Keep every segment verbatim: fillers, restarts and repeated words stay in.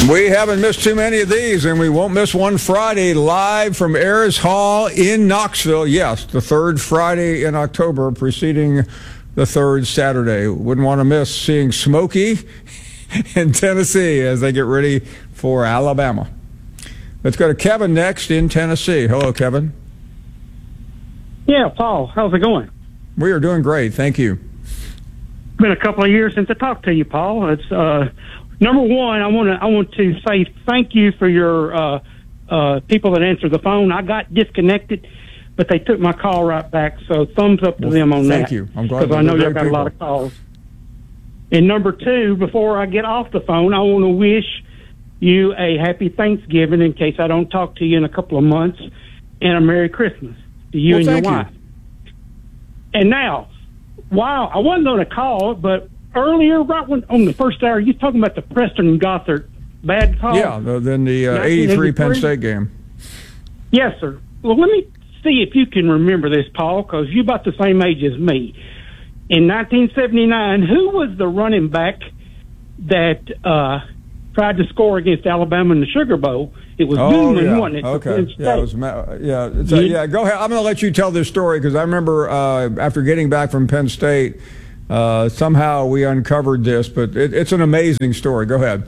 We haven't missed too many of these, and we won't miss one Friday live from Ayers Hall in Knoxville. Yes, the third Friday in October, preceding the third Saturday. Wouldn't want to miss seeing Smokey in Tennessee as they get ready for Alabama. Let's go to Kevin next in Tennessee. Hello, Kevin. Yeah, Paul, how's it going? We are doing great, thank you. It's been a couple of years since I talked to you, Paul. It's uh, number one. I want to I want to say thank you for your uh, uh, people that answer the phone. I got disconnected, but they took my call right back. So thumbs up to well, them on thank that. Thank you. I'm glad because I know you y'all got people. a lot of calls. And number two, before I get off the phone, I want to wish you a happy Thanksgiving in case I don't talk to you in a couple of months, and a Merry Christmas to you well, and your wife. You. And now, wow, I wasn't going to call, but earlier, right when, on the first hour, you talking about the Preston Gothard bad call? Yeah, the, then the uh, eighty-three Penn State game. Yes, sir. Well, let me see if you can remember this, Paul, because you're about the same age as me. In nineteen seventy-nine, who was the running back that uh, tried to score against Alabama in the Sugar Bowl? It was oh, Newman, yeah. wasn't it? Okay. Yeah, it was, yeah, it's a, yeah, go ahead. I'm going to let you tell this story because I remember uh, after getting back from Penn State, uh, somehow we uncovered this, but it, it's an amazing story. Go ahead.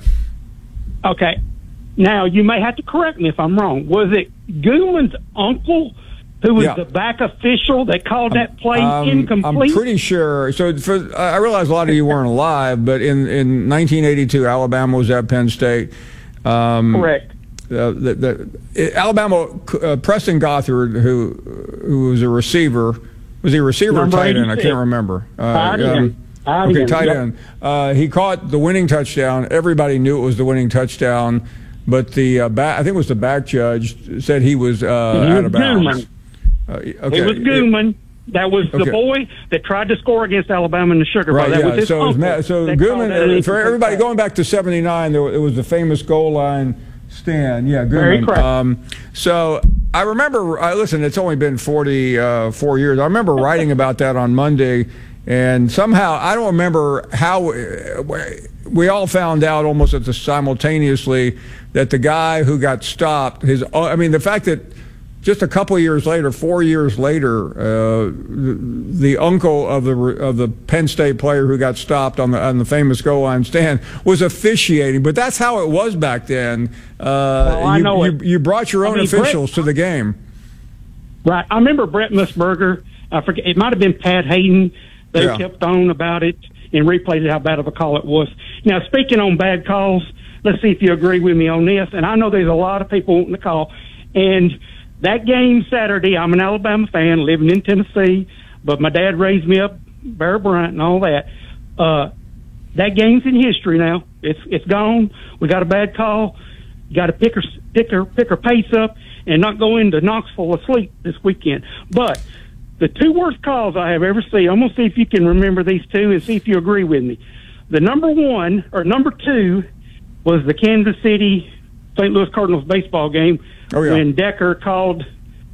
Okay. Now, you may have to correct me if I'm wrong. Was it Goodman's uncle who was yeah. the back official that called that play um, incomplete? I'm pretty sure. So for, I realize a lot of you weren't alive, but in, in nineteen eighty-two, Alabama was at Penn State. Um, Correct. Uh, the, the, Alabama, uh, Preston Gothard, who who was a receiver, was he a receiver Number or tight end? eighty-six. I can't remember. Uh, tight um, end. Tight okay, end. tight Yep. end. Uh, he caught the winning touchdown. Everybody knew it was the winning touchdown, but the uh, back, I think it was the back judge said he was uh, out of bounds. Uh, okay. It was Goodman. It, that was the okay. boy that tried to score against Alabama in the Sugar Bowl. Right, that yeah. was his so uncle. It was, so Goodman, uh, for everybody going back to seventy-nine, there it was the famous goal line stand. Yeah, Goodman. Very correct. Um, so I remember, I listen, it's only been forty-four years. I remember writing about that on Monday, and somehow, I don't remember how, we all found out almost at the simultaneously that the guy who got stopped, his, I mean, the fact that just a couple of years later, four years later, uh, the, the uncle of the of the Penn State player who got stopped on the on the famous goal line stand was officiating. But that's how it was back then. Uh, well, I you, know you, it. you brought your I own mean, officials Brett, to the game. Right. I remember Brett Musburger. I forget. It might have been Pat Hayden. They Yeah. kept on about it and replayed how bad of a call it was. Now, speaking on bad calls, let's see if you agree with me on this. And I know there's a lot of people wanting to call. And that game Saturday, I'm an Alabama fan living in Tennessee, but my dad raised me up, Bear Bryant and all that. Uh, that game's in history now. It's it's gone. We got a bad call. You got to pick her, pick her, pick her pace up and not go into Knoxville asleep this weekend. But the two worst calls I have ever seen, I'm going to see if you can remember these two and see if you agree with me. The number one, or number two, was the Kansas City Saint Louis Cardinals baseball game. Oh, yeah. When Decker called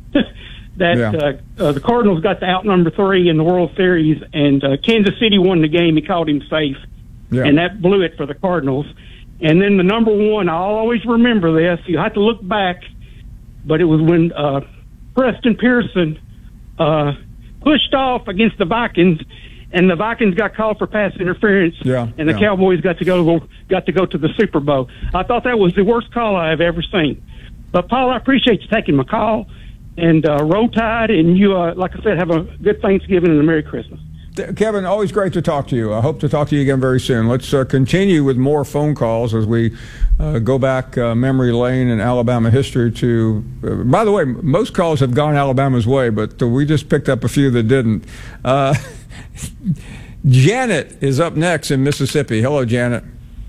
that Yeah. uh, uh, the Cardinals got to out number three in the World Series, and uh, Kansas City won the game. He called him safe, Yeah. and that blew it for the Cardinals. And then the number one, I'll always remember this. You have to look back, but it was when uh, Preston Pearson uh, pushed off against the Vikings, and the Vikings got called for pass interference, Yeah, and the yeah. Cowboys got to go got to go to the Super Bowl. I thought that was the worst call I have ever seen. But Paul, I appreciate you taking my call, and uh, roll tide, and you, uh, like I said, have a good Thanksgiving and a Merry Christmas. Kevin, always great to talk to you. I hope to talk to you again very soon. Let's uh, continue with more phone calls as we uh, go back uh, memory lane in Alabama history to, uh, by the way, most calls have gone Alabama's way, but uh, we just picked up a few that didn't. Uh, Janet is up next in Mississippi. Hello, Janet.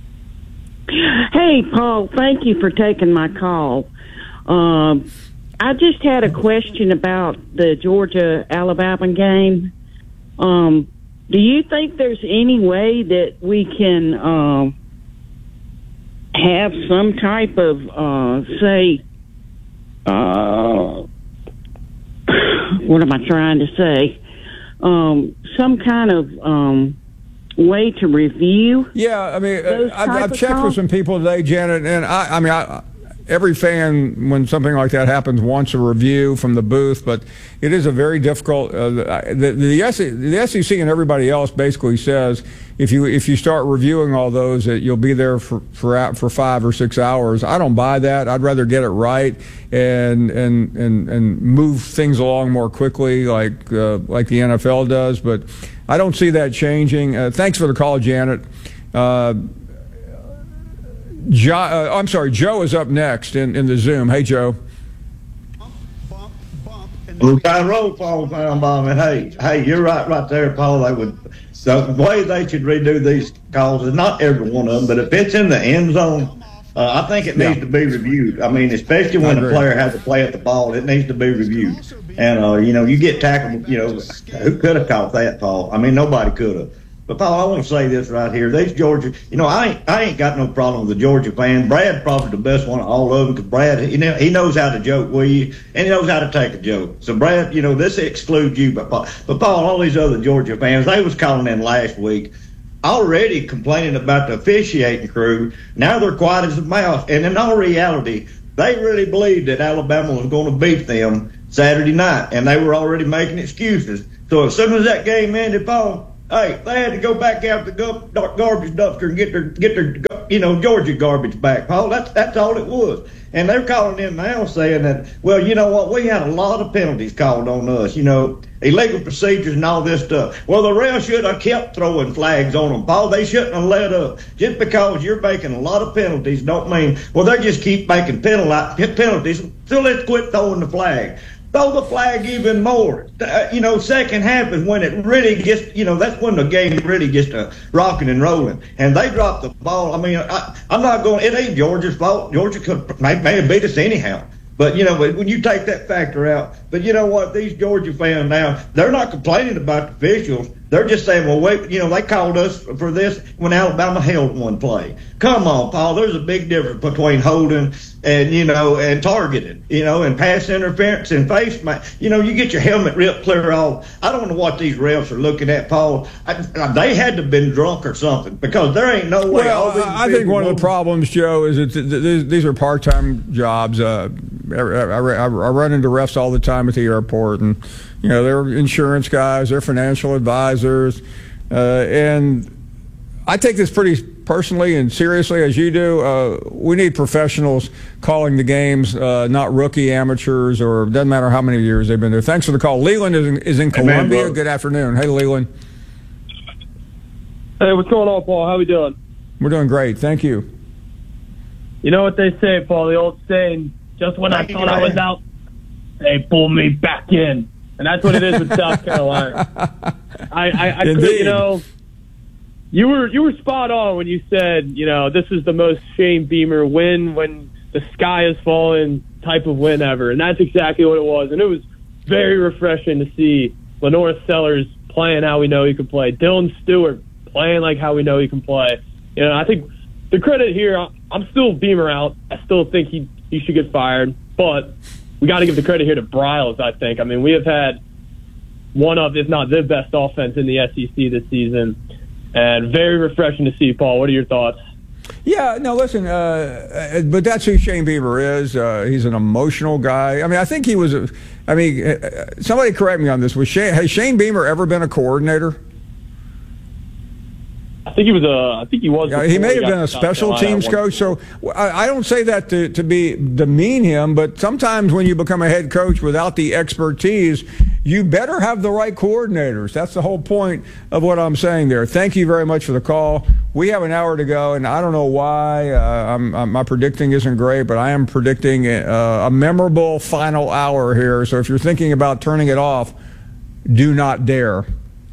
Hey, Paul, thank you for taking my call. Um, I just had a question about the Georgia-Alabama game. Um, do you think there's any way that we can um, have some type of, uh, say, uh, what am I trying to say? Um, some kind of um, way to review? Yeah, I mean, those I've, type I've of checked with calls? some people today, Janet, and I, I mean, I, every fan, when something like that happens, wants a review from the booth, but it is a very difficult. Uh, the, the, the S E C and everybody else basically says if you if you start reviewing all those, that you'll be there for for for five or six hours. I don't buy that. I'd rather get it right and and and and move things along more quickly, like uh, like the N F L does. But I don't see that changing. Uh, thanks for the call, Janet. Uh, Jo, uh, I'm sorry, Joe is up next in, in the Zoom. Hey, Joe. Blue kind of roll, Paul Finebaum, and hey, hey, you're right, right there, Paul. They would. So the way they should redo these calls is not every one of them, but if it's in the end zone, uh, I think it needs Yeah. to be reviewed. I mean, especially when a player has to play at the ball, it needs to be reviewed. And uh, you know, you get tackled. You know, who could have caught that, Paul? I mean, nobody could have. But Paul, I want to say this right here. These Georgia, you know, I ain't, I ain't got no problem with the Georgia fan. Brad's probably the best one of all of them because Brad, you know, he knows how to joke with you and he knows how to take a joke. So Brad, you know, this excludes you, but Paul, but Paul, all these other Georgia fans, they was calling in last week, already complaining about the officiating crew. Now they're quiet as a mouse, and in all reality, they really believed that Alabama was going to beat them Saturday night, and they were already making excuses. So as soon as that game ended, Paul, hey, they had to go back out the garbage dumpster and get their, get their, you know, Georgia garbage back, Paul. That's that's all it was. And they're calling in now saying that, well, you know what, we had a lot of penalties called on us, you know, illegal procedures and all this stuff. Well, the refs should have kept throwing flags on them, Paul. They shouldn't have let up. Just because you're making a lot of penalties don't mean, well, they just keep making penalties, so let's quit throwing the flag. Throw the flag even more. Uh, you know, second half is when it really gets, you know, that's when the game really gets to rocking and rolling. And they dropped the ball. I mean, I, I'm not going, it ain't Georgia's fault. Georgia could may, may have beat us anyhow. But, you know, when you take that factor out, but you know what, these Georgia fans now, they're not complaining about the officials. They're just saying, well, wait, you know, they called us for this when Alabama held one play. Come on, Paul, there's a big difference between holding and, you know, and targeting, you know, and pass interference and face mask. You know, you get your helmet ripped clear off. I don't know what these refs are looking at, Paul. I, I, they had to have been drunk or something because there ain't no way. Well, all these I think one of the problems, Joe, is that th- these are part-time jobs. Uh, I, I, I run into refs all the time at the airport, and you know they're insurance guys, they're financial advisors, uh, and I take this pretty personally and seriously, as you do. Uh, we need professionals calling the games, uh, not rookie amateurs, or doesn't matter how many years they've been there. Thanks for the call. Leland is in, is in Columbia. Man, Good afternoon. Hey, Leland. Hey, what's going on, Paul? How we doing? We're doing great. Thank you. You know what they say, Paul, the old saying, just when I thought I was out, they pull me back in. And that's what it is with South Carolina. I, I, I could, you know, you were you were spot on when you said, you know, this is the most Shane Beamer win when the sky is falling type of win ever. And that's exactly what it was. And it was very refreshing to see Lenore Sellers playing how we know he can play. Dylan Stewart playing like how we know he can play. You know, I think the credit here, I'm still Beamer out. I still think he, he should get fired. But we got to give the credit here to Bryles, I think. I mean, we have had one of, if not the best offense in the S E C this season. And very refreshing to see, Paul. What are your thoughts? Yeah, no, listen, uh, but that's who Shane Beamer is. Uh, he's an emotional guy. I mean, I think he was, a, I mean, uh, somebody correct me on this. Was Shane, has Shane Beamer ever been a coordinator? I think he was a. I think he was. Yeah, he may have been a special teams coach. So I, I don't say that to, to be demean him, but sometimes when you become a head coach without the expertise, you better have the right coordinators. That's the whole point of what I'm saying there. Thank you very much for the call. We have an hour to go, and I don't know why. Uh, I'm, I'm, my predicting isn't great, but I am predicting a, a memorable final hour here. So if you're thinking about turning it off, do not dare.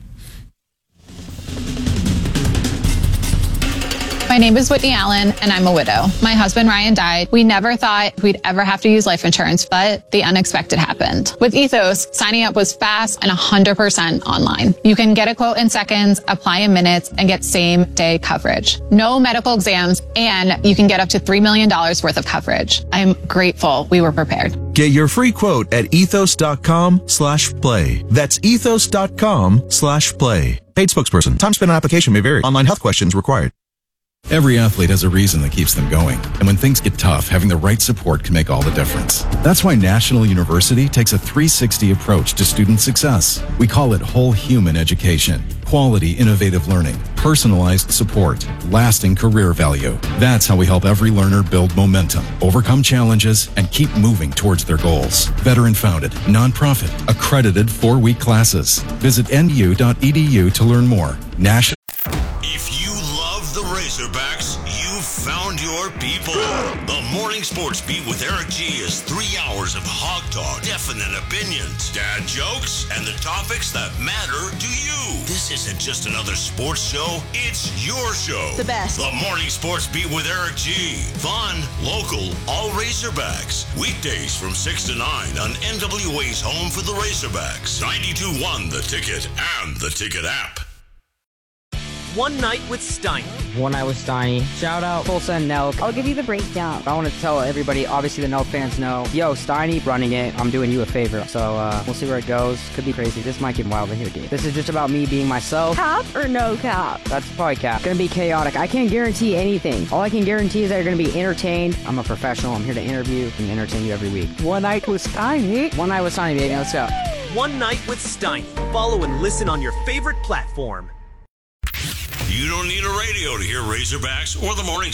My name is Whitney Allen, and I'm a widow. My husband, Ryan, died. We never thought we'd ever have to use life insurance, but the unexpected happened. With Ethos, signing up was fast and one hundred percent online. You can get a quote in seconds, apply in minutes, and get same-day coverage. No medical exams, and you can get up to three million dollars worth of coverage. I'm grateful we were prepared. Get your free quote at ethos.com slash play. That's ethos.com slash play. Paid spokesperson. Time spent on application may vary. Online health questions required. Every athlete has a reason that keeps them going. And when things get tough, having the right support can make all the difference. That's why National University takes a three sixty approach to student success. We call it whole human education. Quality, innovative learning, personalized support, lasting career value. That's how we help every learner build momentum, overcome challenges, and keep moving towards their goals. Veteran-founded, nonprofit, accredited four-week classes. Visit N U dot E D U to learn more. National. If you love the Razorbacks, you've found your people. The Morning Sports Beat with Eric G is three hours of hog talk, definite opinions, dad jokes, and the topics that matter to you. This isn't just another sports show, it's your show. The best. The Morning Sports Beat with Eric G. Fun, local, all Razorbacks. Weekdays from six to nine on N W A's home for the Razorbacks. ninety-two point one The Ticket and the Ticket app. One Night with Steiny. One Night with Steiny. Shout out Tulsa and Nelk. I'll give you the breakdown. I want to tell everybody, obviously the Nelk fans know, yo, Steiny running it. I'm doing you a favor. So uh, we'll see where it goes. Could be crazy. This might get wild in here, dude. This is just about me being myself. Cap or no cap? That's probably cap. Gonna be chaotic. I can't guarantee anything. All I can guarantee is that you're gonna be entertained. I'm a professional. I'm here to interview and entertain you every week. One Night with Steiny. One Night with Steiny, baby. Let's go. One Night with Steiny. Follow and listen on your favorite platform. You don't need a radio to hear Razorbacks or the Morning